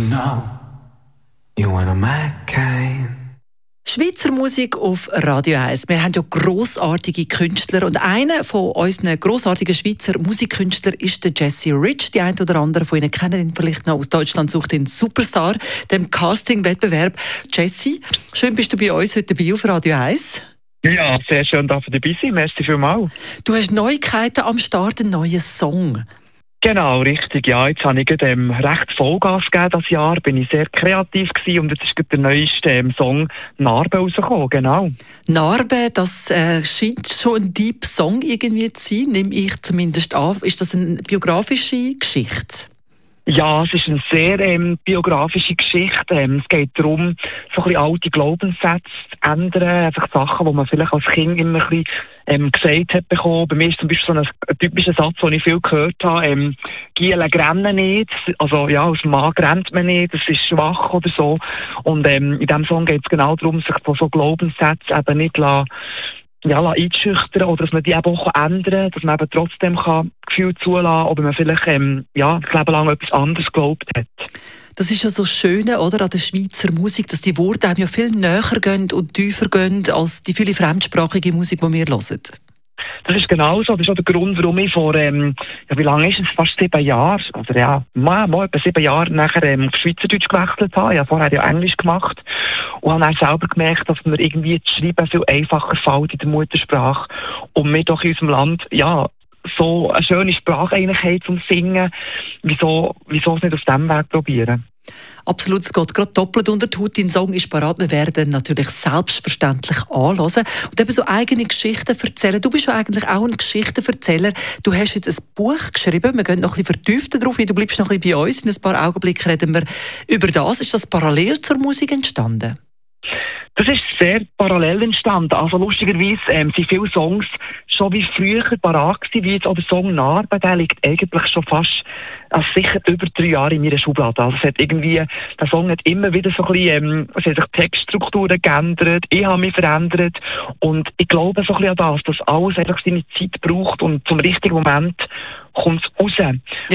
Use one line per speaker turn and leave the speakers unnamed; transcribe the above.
know you wanna my kind.
Schweizer Musik auf Radio 1. Wir haben ja grossartige Künstler und einer von unseren grossartigen Schweizer Musikkünstlern ist der Jesse Rich. Die einen oder anderen von Ihnen kennen ihn vielleicht noch aus Deutschland sucht den Superstar, dem Casting-Wettbewerb. Jesse, schön bist du bei uns heute dabei auf Radio 1.
Ja, sehr schön, dass du dabei sein. Merci vielmals.
Du hast Neuigkeiten am Start, einen neuen Song.
Genau, richtig. Ja, jetzt habe ich recht Vollgas gegeben dieses Jahr. Bin ich sehr kreativ gewesen und jetzt ist der neueste Song «Narbe» rausgekommen. Genau.
«Narbe», das scheint schon ein deep Song irgendwie zu sein, nehme ich zumindest an. Ist das eine biografische Geschichte?
Ja, es ist eine sehr biografische Geschichte. Es geht darum, so ein bisschen alte Glaubenssätze zu ändern, einfach Sachen, die man vielleicht als Kind immer ein bisschen gesagt hat bekommen. Bei mir ist zum Beispiel so ein typischer Satz, den ich viel gehört habe, «Giele rennen nicht», also ja, als Mann rennt man nicht, das ist schwach oder so. Und in diesem Song geht es genau darum, sich von so Glaubenssätzen eben nicht einschüchtern oder dass man die eben auch ändern kann, dass man eben trotzdem Gefühle zulassen kann, ob man vielleicht das Leben lang etwas anderes geglaubt hat.
Das ist ja so schön, oder, an der Schweizer Musik, dass die Worte einem ja viel näher gehen und tiefer gehen als die viele fremdsprachige Musik, die wir hören.
Das ist genau so. Das ist auch der Grund, warum ich vor, wie lange ist es? Fast 7 Jahre, oder ja, mal etwa 7 Jahre nachher auf Schweizerdeutsch gewechselt habe. Ich habe vorher ja Englisch gemacht und habe dann selber gemerkt, dass mir irgendwie das Schreiben viel einfacher fällt in der Muttersprache und wir doch in unserem Land, ja, so eine schöne Sprache eigentlich haben zum Singen. Wieso es nicht auf diesem Weg probieren?
Absolut, es geht gerade doppelt unter die Haut. Dein Song ist parat. Wir werden natürlich selbstverständlich anhören und eben so eigene Geschichten erzählen. Du bist ja eigentlich auch ein Geschichtenerzähler. Du hast jetzt ein Buch geschrieben. Wir gehen noch ein bisschen vertiefter darauf ein. Du bleibst noch ein bisschen bei uns. In ein paar Augenblicken reden wir über das. Ist das parallel zur Musik entstanden?
Das ist sehr parallel entstanden. Also lustigerweise sind viele Songs schon wie früher parat gewesen, wie jetzt auch der Song «Narbe», der liegt eigentlich schon fast sicher über 3 Jahre in meiner Schublade. Also der Song hat immer wieder so ein bisschen, es hat sich Textstrukturen geändert, ich habe mich verändert und ich glaube so ein bisschen an das, dass alles einfach seine Zeit braucht und zum richtigen Moment kommt es raus.